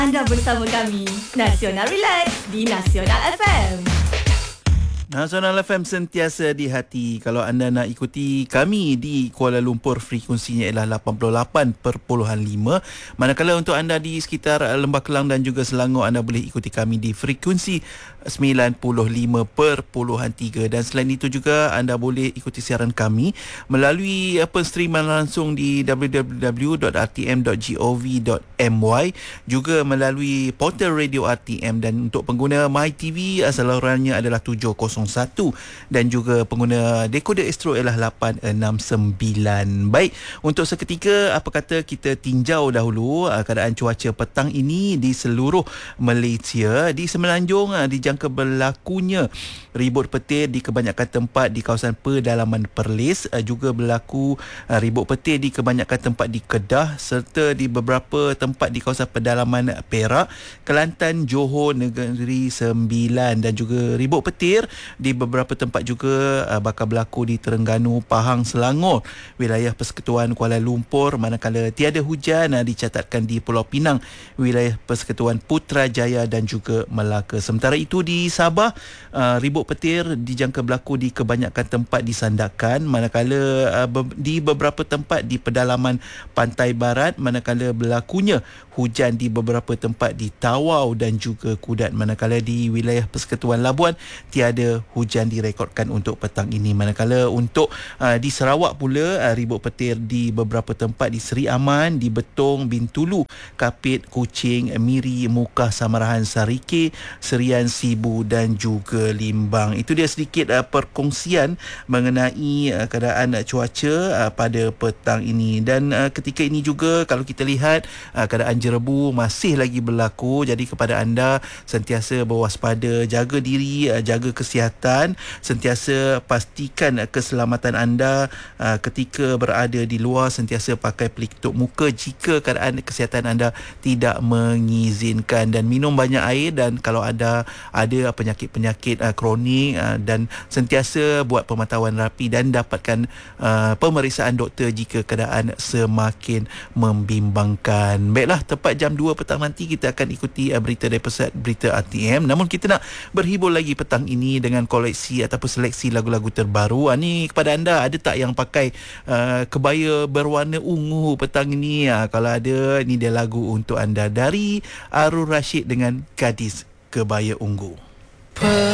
Anda bersama kami, Nasional Relax di Nasional FM. Nasional FM sentiasa di hati. Kalau anda nak ikuti kami di Kuala Lumpur, frekuensinya ialah 88.5. Manakala untuk anda di sekitar Lembah Kelang dan juga Selangor, anda boleh ikuti kami di frekuensi 95.3. Dan selain itu juga anda boleh ikuti siaran kami melalui penstreaman langsung di www.rtm.gov.my, juga melalui portal radio RTM. Dan untuk pengguna MyTV, salurannya adalah 701 dan juga pengguna dekoder Astro ialah 869. Baik, untuk seketika apa kata kita tinjau dahulu keadaan cuaca petang ini di seluruh Malaysia. Di Semenanjung dijangka berlakunya ribut petir di kebanyakan tempat di kawasan pedalaman Perlis, juga berlaku ribut petir di kebanyakan tempat di Kedah serta di beberapa tempat di kawasan pedalaman Perak, Kelantan, Johor, Negeri Sembilan, dan juga ribut petir di beberapa tempat juga bakal berlaku di Terengganu, Pahang, Selangor, wilayah Persekutuan Kuala Lumpur, manakala tiada hujan dicatatkan di Pulau Pinang, wilayah Persekutuan Putrajaya dan juga Melaka. Sementara itu di Sabah, ribut petir dijangka berlaku di kebanyakan tempat di Sandakan, manakala di beberapa tempat di pedalaman pantai barat, manakala berlakunya hujan di beberapa tempat di Tawau dan juga Kudat. Manakala di wilayah Persekutuan Labuan tiada hujan direkodkan untuk petang ini. Manakala untuk di Sarawak pula, ribut petir di beberapa tempat di Seri Aman, di Betong, Bintulu, Kapit, Kuching, Miri, Mukah, Samarahan, Sarike, Serian, Sibu dan juga Limbang. Itu dia sedikit perkongsian mengenai keadaan cuaca pada petang ini. Dan ketika ini juga kalau kita lihat keadaan jerebu masih lagi berlaku. Jadi kepada anda, sentiasa berwaspada, jaga diri, jaga kesihatan, sentiasa pastikan keselamatan anda ketika berada di luar, sentiasa pakai pelitup muka jika keadaan kesihatan anda tidak mengizinkan, dan minum banyak air. Dan kalau ada penyakit-penyakit kronik, dan sentiasa buat pemantauan rapi dan dapatkan pemeriksaan doktor jika keadaan semakin membimbangkan. Baiklah, tepat jam 2 petang nanti kita akan ikuti berita daripada berita RTM. Namun kita nak berhibur lagi petang ini dengan koleksi ataupun seleksi lagu-lagu terbaru. Ni kepada anda, ada tak yang pakai kebaya berwarna ungu petang ini? Kalau ada, ni dia lagu untuk anda dari Arul Rashid dengan Gadis Kebaya Ungu.